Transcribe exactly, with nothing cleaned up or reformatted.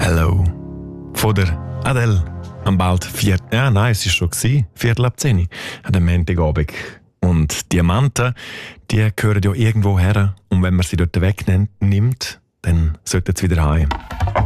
Hello. Von der Adele. Am bald vier... Ja, nein, es war schon gewesen. Viertel ab zehn. An dem Montagabend. Und Diamanten, die gehören ja irgendwo her. Und wenn man sie dort wegnimmt, dann sollten sie wieder heim.